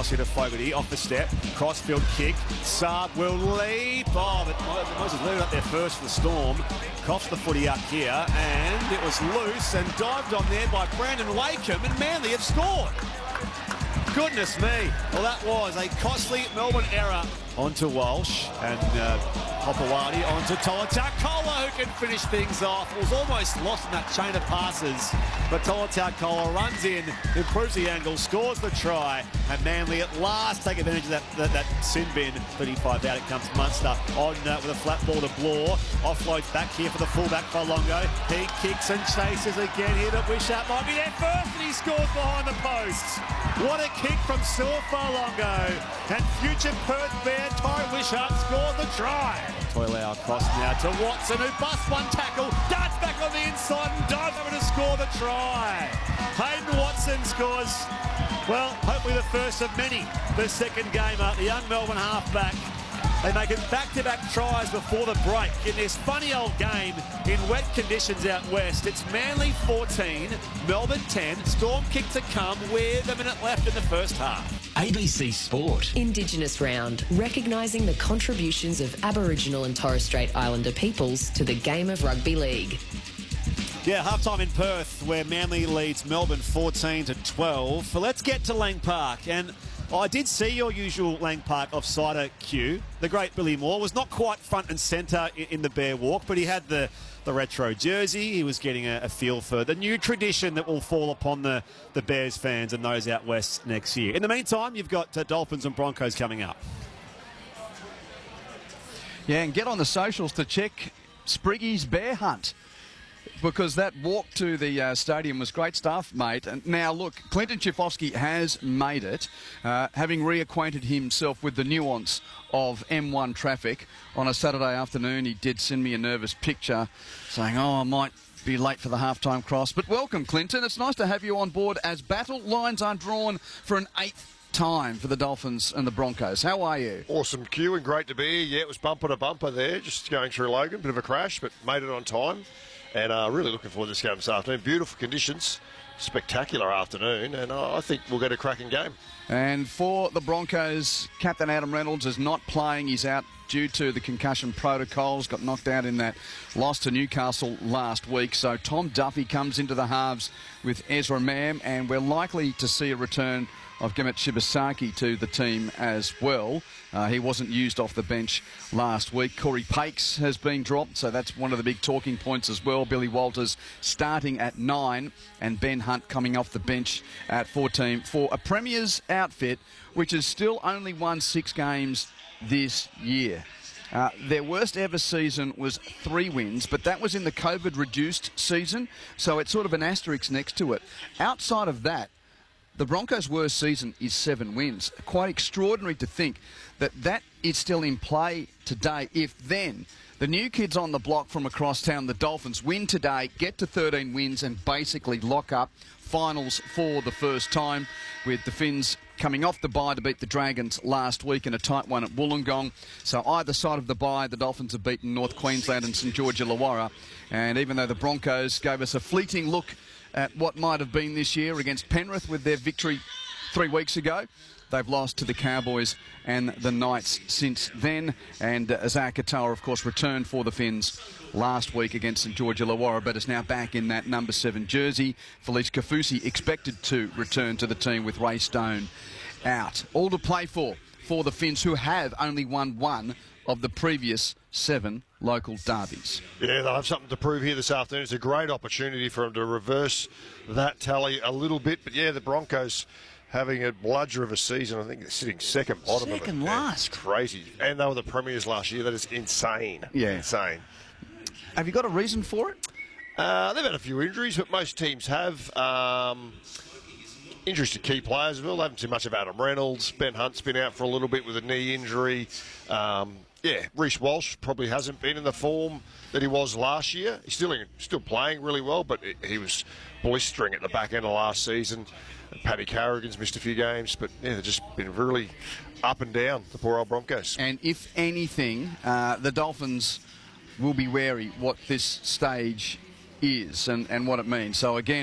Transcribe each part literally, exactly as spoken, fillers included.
Oscar Fogarty off the step. Crossfield kick. Saab will leap. Oh, but Moses leading up there first for the Storm. Coughs the footy up here, and it was loose and dived on there by Brandon Wakeham, and Manly have scored. Goodness me. Well, that was a costly Melbourne error onto Walsh, and uh, Hopewadi onto Tolatakola, who can finish things off. It was almost lost in that chain of passes, but Tolatakola runs in, improves the angle, scores the try, and Manly at last take advantage of that, that, that sin bin. thirty-five out, it comes Munster on uh, with a flat ball to Bloor. Offloads back here for the fullback Folongo. He kicks and chases again here to Wishart. Might be there first, and he scores behind the posts. What a kick from Saul Folongo. And future Perth Bear Ty Wishart scored the try. Toilau across now to Watson, who busts one tackle, darts back on the inside and dives over to score the try. Hayden Watson scores, well, hopefully the first of many. The second gamer, the young Melbourne halfback. They make it back-to-back tries before the break in this funny old game in wet conditions out west. It's Manly fourteen, Melbourne ten, Storm kick to come with a minute left in the first half. A B C Sport. Indigenous Round, recognising the contributions of Aboriginal and Torres Strait Islander peoples to the game of rugby league. Yeah, halftime in Perth, where Manly leads Melbourne fourteen to twelve. So let's get to Lang Park, and I did see your usual Lang Park offsider cue. The great Billy Moore was not quite front and centre in the Bear Walk, but he had the, the retro jersey. He was getting a, a feel for the new tradition that will fall upon the, the Bears fans and those out west next year. In the meantime, you've got uh, Dolphins and Broncos coming up. Yeah, and get on the socials to check Spriggy's Bear Hunt, because that walk to the uh, stadium was great stuff, mate. And now, look, Clinton Chifovsky has made it, uh, having reacquainted himself with the nuance of M one traffic. On a Saturday afternoon, he did send me a nervous picture saying, oh, I might be late for the halftime cross. But welcome, Clinton. It's nice to have you on board as battle lines are drawn for an eighth time for the Dolphins and the Broncos. How are you? Awesome, Q, and great to be here. Yeah, it was bumper to bumper there, just going through Logan. Bit of a crash, but made it on time. And uh, really looking forward to this game this afternoon. Beautiful conditions, spectacular afternoon, and uh, I think we'll get a cracking game. And for the Broncos, Captain Adam Reynolds is not playing. He's out due to the concussion protocols. Got knocked out in that loss to Newcastle last week. So Tom Duffy comes into the halves with Ezra Mam, and we're likely to see a return of Gemet Shibasaki to the team as well. Uh, he wasn't used off the bench last week. Corey Pakes has been dropped, so that's one of the big talking points as well. Billy Walters starting at nine, and Ben Hunt coming off the bench at fourteen for a Premier's outfit, which has still only won six games this year. Uh, their worst ever season was three wins, but that was in the COVID-reduced season, so it's sort of an asterisk next to it. Outside of that, the Broncos' worst season is seven wins. Quite extraordinary to think that that is still in play today. If then the new kids on the block from across town, the Dolphins, win today, get to thirteen wins and basically lock up finals for the first time, with the Finns coming off the bye to beat the Dragons last week in a tight one at Wollongong. So either side of the bye, the Dolphins have beaten North Queensland and St George Illawarra. And even though the Broncos gave us a fleeting look at what might have been this year against Penrith with their victory three weeks ago, they've lost to the Cowboys and the Knights since then. And uh, Isaiah Katoa, of course, returned for the Finns last week against St George Illawarra, but is now back in that number seven jersey. Felice Kafusi expected to return to the team with Ray Stone out. All to play for for the Finns, who have only won one of the previous seven local derbies. Yeah, they'll have something to prove here this afternoon. It's a great opportunity for them to reverse that tally a little bit. But yeah, the Broncos having a bludger of a season. I think they're sitting second bottom second of it. Second last. It's crazy. And they were the premiers last year. That is insane. Yeah. Insane. Have you got a reason for it? Uh, they've had a few injuries, but most teams have. Um, injuries to key players as well. They haven't seen much of Adam Reynolds. Ben Hunt's been out for a little bit with a knee injury. Um, yeah, Reece Walsh probably hasn't been in the form that he was last year. He's still in, still playing really well, but he was blistering at the back end of last season. And Paddy Carrigan's missed a few games, but yeah, they've just been really up and down, the poor old Broncos. And if anything, uh, the Dolphins will be wary what this stage is and, and what it means. So again,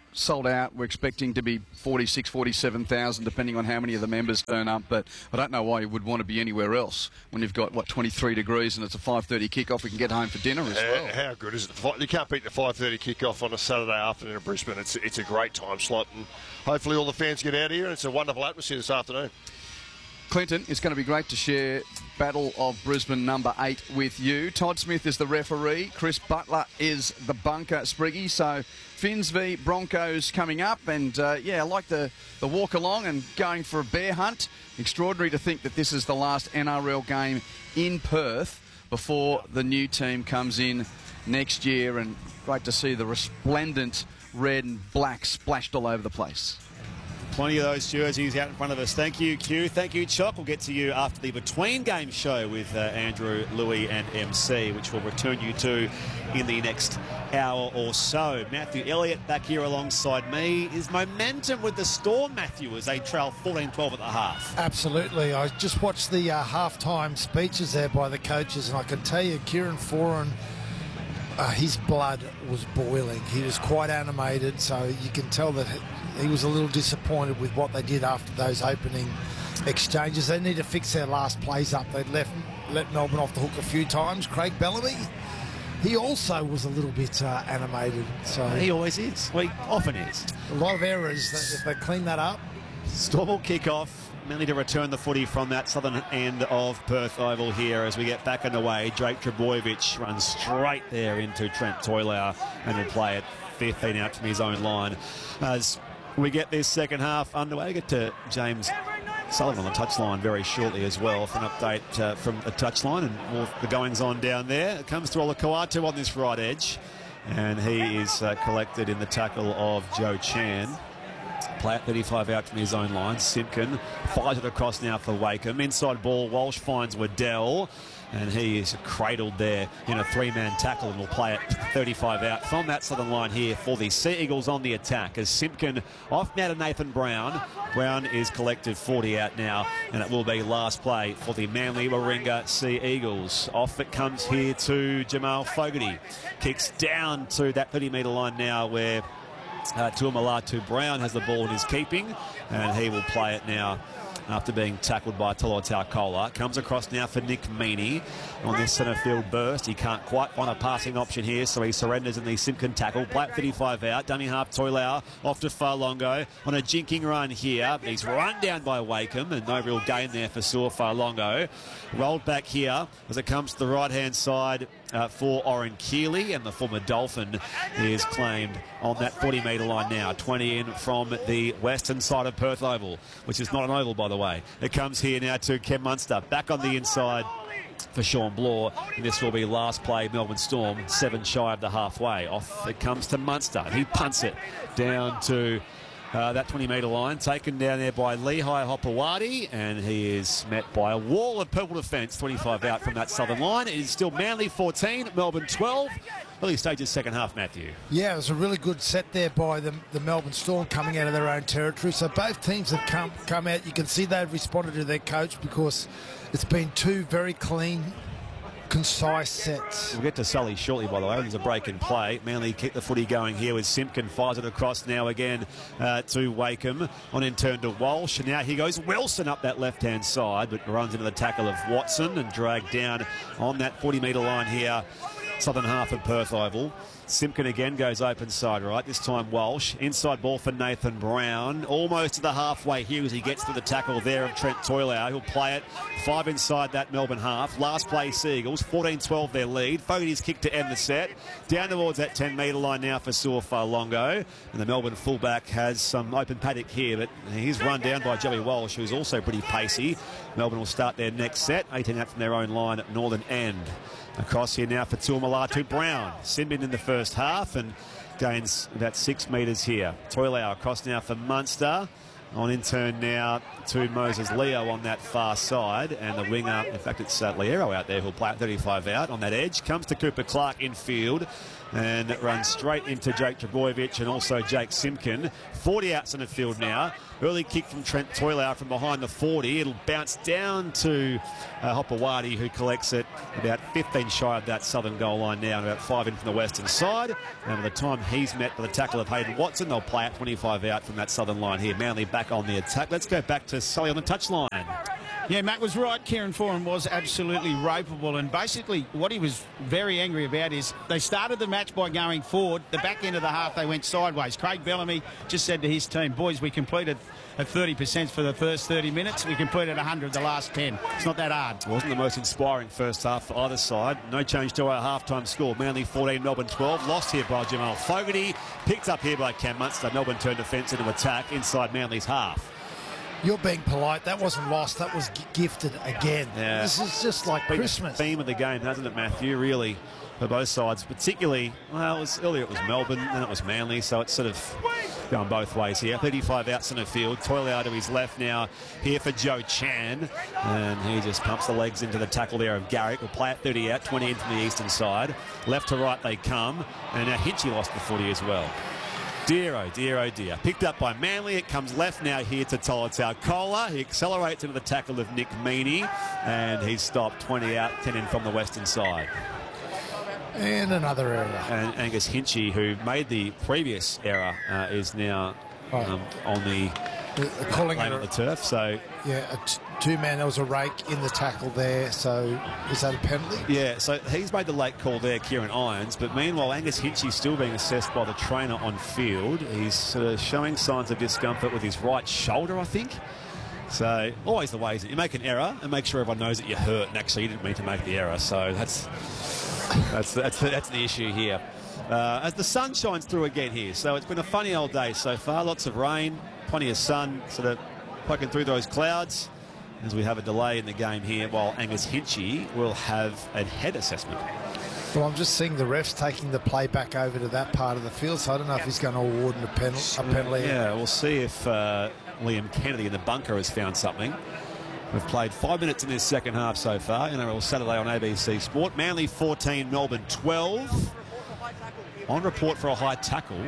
sold out. We're expecting to be forty-six, forty-seven thousand, depending on how many of the members turn up. But I don't know why you would want to be anywhere else when you've got, what, twenty-three degrees and it's a five thirty kickoff. We can get home for dinner as well. Uh, how good is it? You can't beat the five thirty kickoff on a Saturday afternoon in Brisbane. It's, it's a great time slot, and hopefully all the fans get out here, and it's a wonderful atmosphere this afternoon. Clinton, it's going to be great to share Battle of Brisbane number eight with you. Todd Smith is the referee. Chris Butler is the bunker, Spriggy. So Finns v Broncos coming up. And, uh, yeah, I like the, the walk along and going for a bear hunt. Extraordinary to think that this is the last N R L game in Perth before the new team comes in next year. And great to see the resplendent red and black splashed all over the place. Plenty of those jerseys out in front of us. Thank you, Q. Thank you, Choc. We'll get to you after the Between Game show with uh, Andrew, Louis and M C, which we'll return you to in the next hour or so. Matthew Elliott back here alongside me. Is momentum with the Storm, Matthew, as they trail fourteen twelve at the half? Absolutely. I just watched the uh, half-time speeches there by the coaches, and I can tell you, Kieran Foran, uh, his blood was boiling. He was quite animated, so you can tell that he, he was a little disappointed with what they did after those opening exchanges. They need to fix their last plays up. They'd left let Melbourne off the hook a few times. Craig Bellamy, he also was a little bit uh, animated. So he always is. Well, he often is. A lot of errors. If they clean that up. Storm will kick off. Mainly to return the footy from that southern end of Perth Oval here as we get back underway. Drake Trbojevic runs straight there into Trent Toilau and will play it fifteen out from his own line. As we get this second half underway, we get to James Sullivan on the touchline very shortly as well for an update uh, from the touchline and all the goings on down there. It comes to Olakau'atu on this right edge, and he is uh, collected in the tackle of Joe Chan. Play at thirty-five out from his own line. Simpkin fires it across now for Wakeham. Inside ball, Walsh finds Waddell, and he is cradled there in a three-man tackle and will play it thirty-five out from that southern line here for the Sea Eagles on the attack as Simpkin off now to Nathan Brown. Brown is collected forty out now, and it will be last play for the Manly Warringah Sea Eagles. Off it comes here to Jamal Fogarty. Kicks down to that thirty metre line now where Uh, Tuamulatu Brown has the ball in his keeping, and he will play it now after being tackled by Tolo Taukola. Comes across now for Nick Meaney on this centre field burst. He can't quite find a passing option here, so he surrenders in the Simpkin tackle. Black thirty-five out. Dummy half Toilau off to Farlongo on a jinking run here. But he's run down by Wakeham, and no real gain there for Saw Farlongo. Rolled back here as it comes to the right-hand side uh, for Oren Keeley, and the former Dolphin is claimed on that forty metre line now. twenty in from the western side of Perth Oval, which is not an oval, by the way. It comes here now to Ken Munster. Back on the inside for Sean Bloor, and this will be last play Melbourne Storm, seven shy of the halfway. Off it comes to Munster. He punts it down to uh, that twenty metre line, taken down there by Lehigh Hopewadi, and he is met by a wall of purple defence. twenty-five out from that southern line. It is still Manly fourteen, Melbourne twelve. Early stages second half, Matthew. Yeah, it was a really good set there by the, the Melbourne Storm coming out of their own territory. So both teams have come come out. You can see they've responded to their coach because it's been two very clean, concise sets. We'll get to Sully shortly, by the way. There's a break in play. Manly keep the footy going here with Simpkin. Fires it across now again uh, to Wakeham. On in turn to Walsh. And now he goes Wilson up that left-hand side, but runs into the tackle of Watson and dragged down on that forty metre line here. Southern half of Perth Oval. Simpkin again goes open side right. This time Walsh. Inside ball for Nathan Brown. Almost to the halfway here as he gets to the tackle there of Trent Toilau. He'll play it. Five inside that Melbourne half. Last play Seagulls. fourteen twelve their lead. Fogarty's kick to end the set. Down towards that ten metre line now for Saw Farlongo. And the Melbourne fullback has some open paddock here, but he's run down by Joey Walsh, who's also pretty pacey. Melbourne will start their next set. eighteen out from their own line at northern end. Across here now for Tuamulatu Brown. Simbin in the first half and gains about six metres here. Toilau across now for Munster. On in turn now to Moses Leo on that far side. And the winger, in fact, it's uh, Liero out there who'll play at thirty-five out on that edge. Comes to Cooper Clark in field. and it runs straight into Jake Trbojevic and also Jake Simpkin. forty out centre field now. Early kick from Trent Toilau from behind the forty. It'll bounce down to uh, Hopewadi, who collects it about fifteen shy of that southern goal line now, and about five in from the western side. And by the time he's met by the tackle of Hayden Watson, they'll play at twenty-five out from that southern line here. Manly back on the attack. Let's go back to Sully on the touchline. Yeah, Matt was right. Kieran Foran was absolutely ropeable, and basically what he was very angry about is they started the match by going forward. The back end of the half, they went sideways. Craig Bellamy just said to his team, boys, we completed at thirty percent for the first thirty minutes. We completed one hundred the last ten. It's not that hard. It wasn't the most inspiring first half for either side. No change to our half-time score. Manly fourteen, Melbourne twelve. Lost here by Jamal Fogarty. Picked up here by Cam Munster. Melbourne turned defence into attack inside Manly's half. You're being polite. That wasn't lost. That was g- gifted again. Yeah. This is just like Been Christmas. the theme of the game, hasn't it, Matthew? Really, for both sides. Particularly, well, it was, earlier it was Melbourne, then it was Manly, so it's sort of going both ways here. thirty-five out centre field. Toilau to his left now here for Joe Chan. And he just pumps the legs into the tackle there of Garrick. Will play at thirty out, twenty in from the eastern side. Left to right they come. And now Hinchy lost the footy as well. Dear, oh dear, oh dear. Picked up by Manly. It comes left now here to Tolotau Kola. He accelerates into the tackle of Nick Meaney. And he's stopped twenty out, ten in from the western side. And another error. And Angus Hinchy, who made the previous error, uh, is now um, on the They're calling lane it on the a, turf. So, yeah, a t- two-man. There was a rake in the tackle there. So is that a penalty? yeah, so he's made the late call there, Kieran Irons. But meanwhile, Angus Hinchy's still being assessed by the trainer on field. He's sort of showing signs of discomfort with his right shoulder, I think. So, always the way, is it? You make an error and make sure everyone knows that you're hurt and actually you didn't mean to make the error. So that's that's that's, that's the issue here. Uh, as the sun shines through again here. So it's been a funny old day so far. Lots of rain, plenty of sun sort of poking through those clouds as we have a delay in the game here while Angus Hinchy will have a head assessment. Well, I'm just seeing the refs taking the play back over to that part of the field, so I don't know if he's going to award a, penal- a penalty. Yeah, we'll see if uh, Liam Kennedy in the bunker has found something. We've played five minutes in this second half so far. N R L Saturday on A B C Sport. Manly fourteen, Melbourne twelve. On report for a high tackle,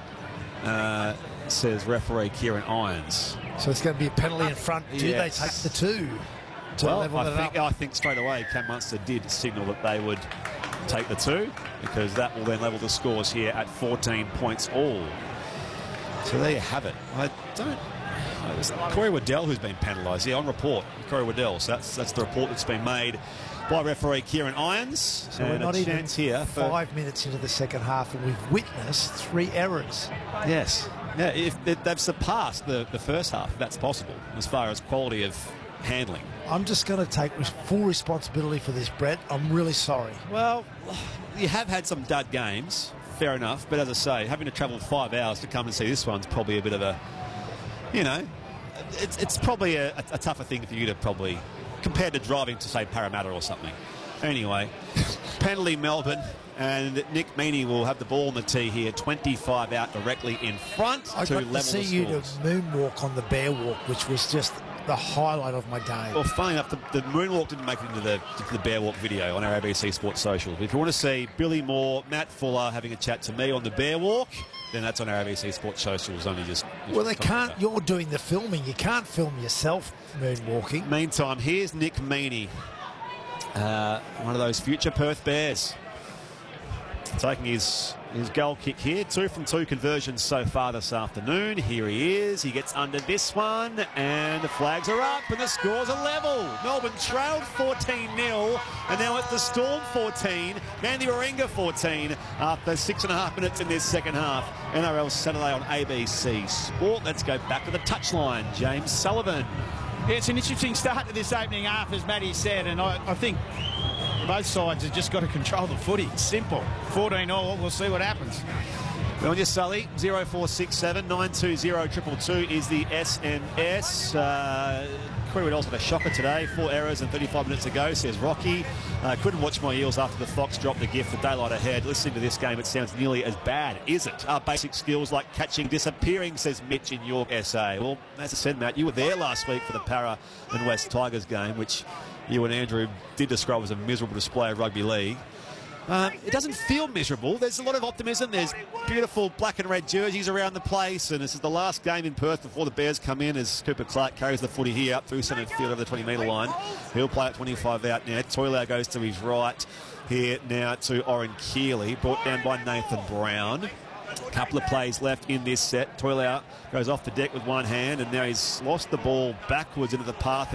uh, says referee Kieran Irons. So it's going to be a penalty in front. Do Yes. they take the two to Well, level I it think, up? I think straight away Cam Munster did signal that they would take the two, because that will then level the scores here at fourteen points all. So there you have it. I don't... It was Corey Waddell who's been penalised. Yeah, on report, Corey Waddell. So that's that's the report that's been made by referee Kieran Irons. So we're And not a even chance here for... five minutes into the second half, and we've witnessed three errors. Yes. Yeah, if they've surpassed the, the first half, that's possible, as far as quality of handling. I'm just going to take res- full responsibility for this, Brett. I'm really sorry. Well, you have had some dud games, fair enough. But as I say, having to travel five hours to come and see this one's probably a bit of a, you know, it's, it's probably a, a tougher thing for you to probably, compared to driving to, say, Parramatta or something. Anyway, penalty Melbourne, and Nick Meaney will have the ball on the tee here, twenty-five out directly in front I to got level to see the you to scores. moonwalk on the bear walk, which was just the highlight of my game. Well, funny enough, the, the moonwalk didn't make it into the, into the bear walk video on our A B C Sports socials. If you want to see Billy Moore, Matt Fuller having a chat to me on the bear walk, then that's on our A B C Sports socials. Only just Well, they just can't. You're doing the filming. You can't film yourself moonwalking. Meantime, here's Nick Meaney, uh, one of those future Perth Bears, taking his his goal kick here. Two from two conversions so far this afternoon. Here he is. He gets under this one, and the flags are up, and the scores are level. Melbourne trailed fourteen nil, and now it's the Storm fourteen, Manly Warringah fourteen after six and a half minutes in this second half. N R L Saturday on A B C Sport. Let's go back to the touchline. James Sullivan. Yeah, it's an interesting start to this opening half, as Matty said, and I, I think both sides have just got to control the footy. It's simple. fourteen all, we'll see what happens. Well, on your Sully, zero four six seven nine two zero two two two is the S M S. Uh, Corey Waddell's had a shocker today. Four errors and thirty-five minutes ago, says Rocky. Uh, couldn't watch my Eels after the Fox dropped the gift for daylight ahead. Listening to this game, it sounds nearly as bad, is it? Our basic skills like catching disappearing, says Mitch in York S A. Well, as I said, Matt, you were there last week for the Para and West Tigers game, which you and Andrew did describe as a miserable display of rugby league. Um, it doesn't feel miserable. There's a lot of optimism. There's beautiful black and red jerseys around the place, and this is the last game in Perth before the Bears come in as Cooper Clark carries the footy here up through centre field over the twenty metre line. He'll play at twenty-five out now. Toilau goes to his right here now to Oren Keeley, brought down by Nathan Brown. A couple of plays left in this set. Toilau goes off the deck with one hand, and now he's lost the ball backwards into the path